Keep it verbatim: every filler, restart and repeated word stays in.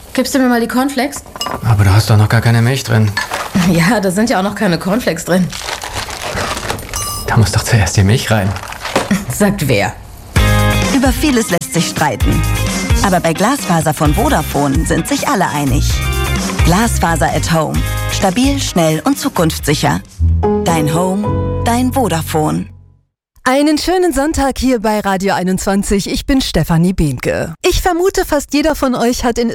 Gibst du mir mal die Cornflakes? Aber da hast doch noch gar keine Milch drin. Ja, da sind ja auch noch keine Cornflakes drin. Da muss doch zuerst die Milch rein. Sagt wer? Über vieles lässt sich streiten. Aber bei Glasfaser von Vodafone sind sich alle einig. Glasfaser at Home. Stabil, schnell und zukunftssicher. Dein Home, dein Vodafone. Einen schönen Sonntag hier bei Radio einundzwanzig. Ich bin Stefanie Behnke. Ich vermute, fast jeder von euch hat in